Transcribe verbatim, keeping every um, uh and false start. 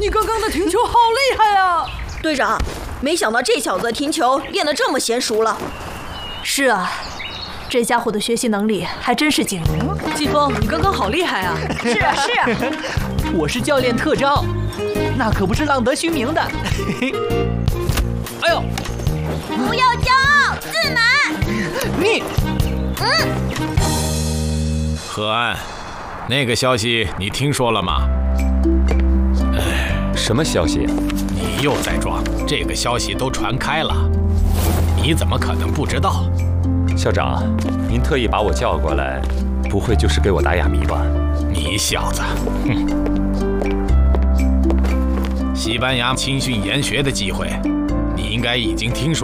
你刚刚的停球好厉害啊！ 队长，没想到这小子的停球练得这么娴熟了。 是啊，这家伙的学习能力还真是惊人。 季风，你刚刚好厉害啊！ 是啊，是啊。 我是教练特招，那可不是浪得虚名的。哎呦！ 不要骄傲自满。 你， 嗯。 何安，那个消息你听说了吗？ 哎，什么消息？ 你又在装，这个消息都传开了，你怎么可能不知道？ 校长，您特意把我叫过来，不会就是给我打哑谜吧？ 你小子，哼！西班牙青训研学的机会，你应该已经听说。